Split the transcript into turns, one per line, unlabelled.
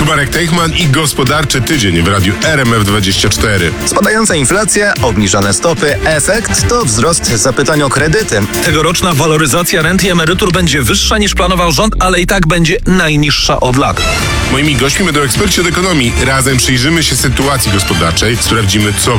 Marek Teichman i Gospodarczy Tydzień w radiu RMF24.
Spadająca inflacja, obniżone stopy, efekt to wzrost zapytań o kredyty.
Tegoroczna waloryzacja rent i emerytur będzie wyższa niż planował rząd, ale i tak będzie najniższa od lat.
Moimi gośćmi będą eksperci od ekonomii. Razem przyjrzymy się sytuacji gospodarczej, sprawdzimy, co